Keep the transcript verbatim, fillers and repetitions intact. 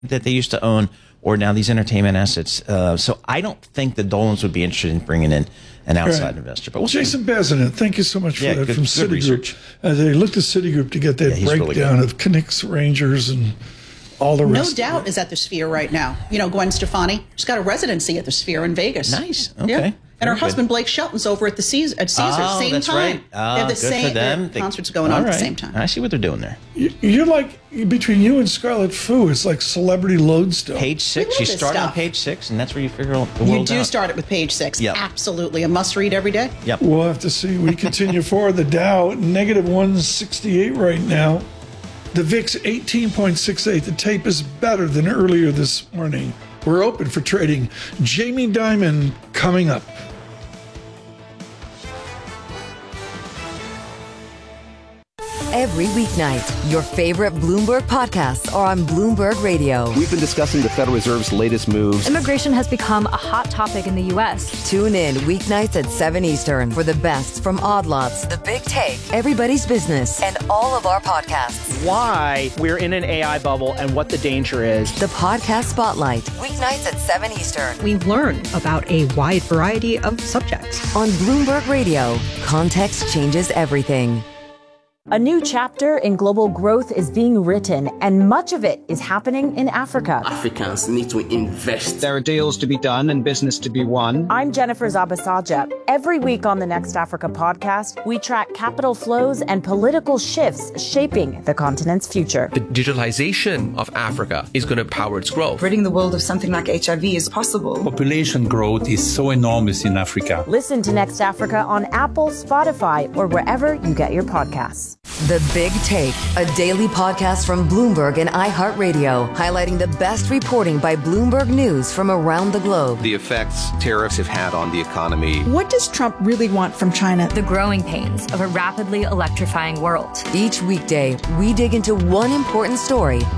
that they used to own, or now these entertainment assets. Uh, so I don't think the Dolans would be interested in bringing in an outside right. investor. But we'll Jason Bazinet, thank you so much for yeah, that good, from good Citigroup. Uh, they looked at Citigroup to get that yeah, breakdown really of Knicks, Rangers, and all the rest. No doubt is at the Sphere right now. You know, Gwen Stefani, she's got a residency at the Sphere in Vegas. Nice. Okay. Yeah. And her Very husband, good. Blake Shelton's over at the Caesar, at Caesars, oh, same that's time. Right. Oh, they have the good same for them. the They, concerts going all on right. at the same time. I see what they're doing there. You, you're like, between you and Scarlett Fu, it's like celebrity lodestone. Page six. You start on page six, and that's where you figure out the world You do out. start it with page six. Yep. Absolutely. A must read every day. Yep. We'll have to see. We continue forward. The Dow, negative one sixty-eight right now. The V I X, eighteen point six eight. The tape is better than earlier this morning. We're open for trading. Jamie Dimon coming up. Every weeknight, your favorite Bloomberg podcasts are on Bloomberg Radio. We've been discussing the Federal Reserve's latest moves. Immigration has become a hot topic in the U S. Tune in weeknights at seven Eastern for the best from Odd Lots, The Big Take, Everybody's Business, and all of our podcasts. Why we're in an A I bubble and what the danger is. The Podcast Spotlight, weeknights at seven Eastern. We learn about a wide variety of subjects. On Bloomberg Radio, context changes everything. A new chapter in global growth is being written, and much of it is happening in Africa. Africans need to invest. There are deals to be done and business to be won. I'm Jennifer Zabasaja. Every week on the Next Africa podcast, we track capital flows and political shifts shaping the continent's future. The digitalization of Africa is going to power its growth. Ridding the world of something like H I V is possible. Population growth is so enormous in Africa. Listen to Next Africa on Apple, Spotify, or wherever you get your podcasts. The Big Take, a daily podcast from Bloomberg and iHeartRadio, highlighting the best reporting by Bloomberg News from around the globe. The effects tariffs have had on the economy. What does Trump really want from China? The growing pains of a rapidly electrifying world. Each weekday, we dig into one important story